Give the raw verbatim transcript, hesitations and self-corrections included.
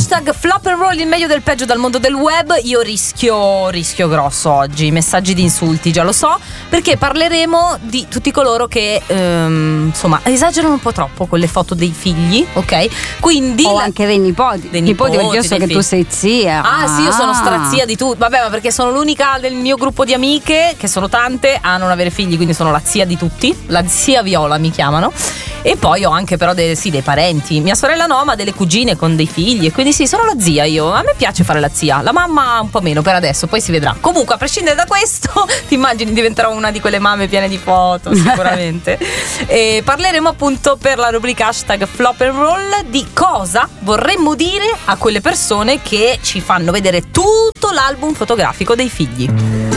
Hashtag flop and roll, il meglio del peggio dal mondo del web. Io rischio, rischio grosso oggi, messaggi di insulti, già lo so, perché parleremo di tutti coloro che ehm, insomma esagerano un po' troppo con le foto dei figli, ok? Quindi o la... anche dei nipoti, dei nipoti, nipoti, perché io so che figli. tu sei zia. Ah, sì, io sono strazia di tutto. Vabbè, ma perché sono l'unica del mio gruppo di amiche, che sono tante, a non avere figli, quindi sono la zia di tutti, la zia Viola mi chiamano. E poi ho anche però dei, sì, dei parenti. Mia sorella no, ma delle cugine con dei figli, e quindi sì, sono la zia io. A me piace fare la zia, la mamma un po' meno per adesso, poi si vedrà. Comunque, a prescindere da questo, ti immagini diventerò una di quelle mamme piene di foto, sicuramente. E parleremo appunto per la rubrica hashtag flop and roll di cosa vorremmo dire a quelle persone che ci fanno vedere tutto l'album fotografico dei figli.